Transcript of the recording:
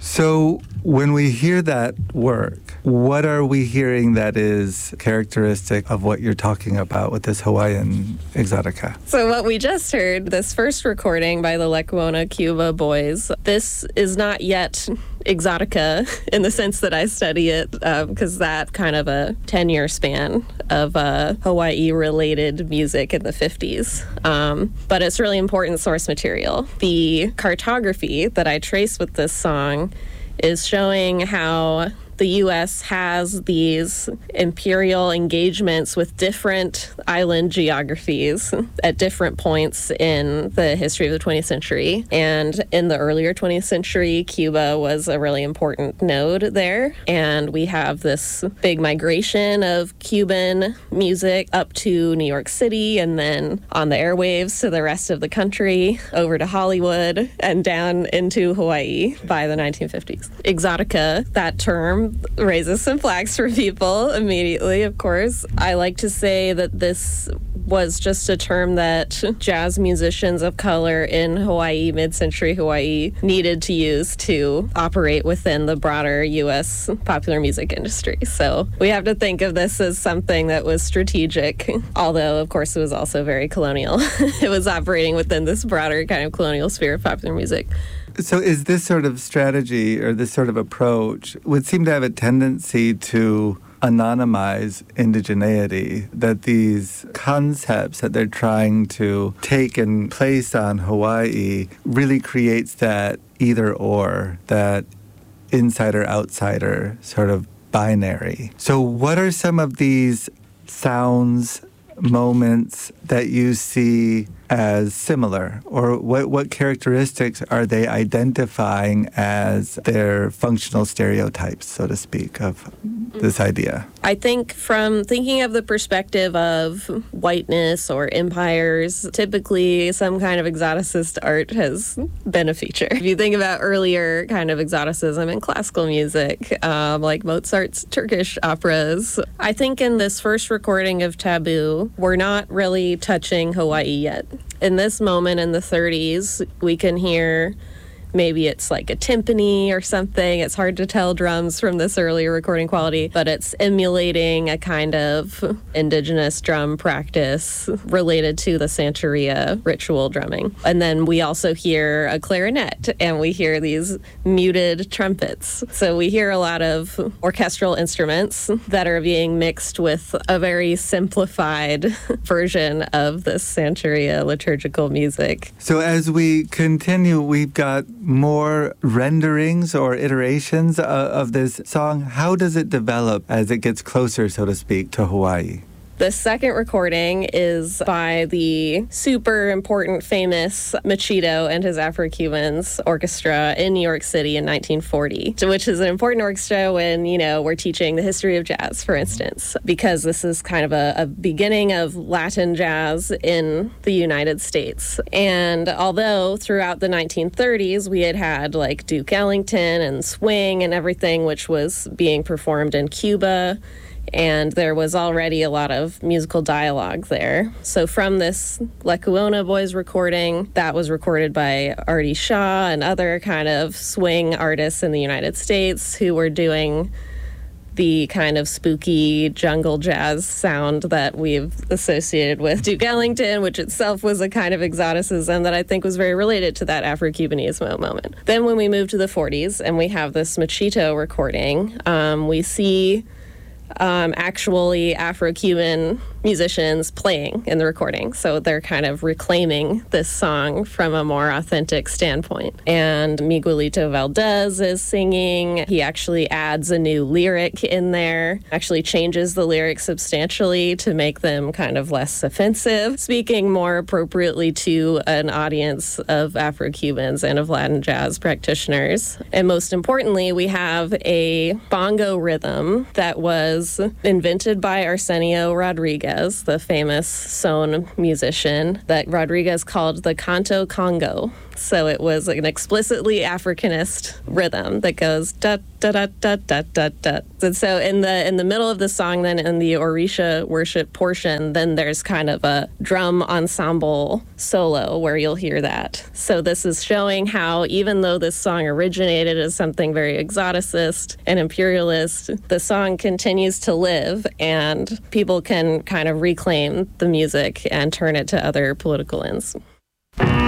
So when we hear that work, what are we hearing that is characteristic of what you're talking about with this Hawaiian exotica? So what we just heard, this first recording by the Lekuona Cuba Boys, this is not yet exotica in the sense that I study it, because that kind of a 10-year span of Hawaii-related music in the 50s. But it's really important source material. The cartography that I trace with this song is showing how the U.S. has these imperial engagements with different island geographies at different points in the history of the 20th century. And in the earlier 20th century, Cuba was a really important node there. And we have this big migration of Cuban music up to New York City and then on the airwaves to the rest of the country, over to Hollywood and down into Hawaii by the 1950s. Exotica, that term, raises some flags for people immediately, of course. I like to say that this was just a term that jazz musicians of color in Hawaii, mid-century Hawaii, needed to use to operate within the broader U.S. popular music industry. So we have to think of this as something that was strategic, although, of course, it was also very colonial. It was operating within this broader kind of colonial sphere of popular music. So is this sort of strategy or this sort of approach would seem to have a tendency to anonymize indigeneity, that these concepts that they're trying to take and place on Hawaii really creates that either-or, that insider-outsider sort of binary. So what are some of these sounds, moments that you see as similar, or what characteristics are they identifying as their functional stereotypes, so to speak, of this idea? I think from thinking of the perspective of whiteness or empires, typically some kind of exoticist art has been a feature. If you think about earlier kind of exoticism in classical music, like Mozart's Turkish operas, I think in this first recording of Taboo, we're not really touching Hawaii yet. In this moment in the 30s, we can hear maybe it's like a timpani or something. It's hard to tell drums from this earlier recording quality, but it's emulating a kind of indigenous drum practice related to the Santeria ritual drumming. And then we also hear a clarinet, and we hear these muted trumpets. So we hear a lot of orchestral instruments that are being mixed with a very simplified version of this Santeria liturgical music. So as we continue, we've got more renderings or iterations of this song. How does it develop as it gets closer, so to speak, to Hawaii? The second recording is by the super important, famous Machito and his Afro-Cubans Orchestra in New York City in 1940, which is an important orchestra when, we're teaching the history of jazz, for instance, because this is kind of a beginning of Latin jazz in the United States. And although throughout the 1930s we had like Duke Ellington and swing and everything, which was being performed in Cuba, and there was already a lot of musical dialogue there. So from this Lekuona Boys recording, that was recorded by Artie Shaw and other kind of swing artists in the United States who were doing the kind of spooky jungle jazz sound that we've associated with Duke Ellington, which itself was a kind of exoticism that I think was very related to that Afro-Cubanismo moment. Then when we move to the 40s and we have this Machito recording, we see actually Afro-Cuban musicians playing in the recording. So they're kind of reclaiming this song from a more authentic standpoint. And Miguelito Valdez is singing. He actually adds a new lyric in there, actually changes the lyrics substantially to make them kind of less offensive, speaking more appropriately to an audience of Afro-Cubans and of Latin jazz practitioners. And most importantly, we have a bongo rhythm that was invented by Arsenio Rodriguez, the famous son musician, that Rodriguez called the canto congo. So it was an explicitly Africanist rhythm that goes da da da da da da da. And so in the middle of the song, then in the Orisha worship portion, then there's kind of a drum ensemble solo where you'll hear that. So this is showing how even though this song originated as something very exoticist and imperialist, the song continues to live and people can kind of reclaim the music and turn it to other political ends.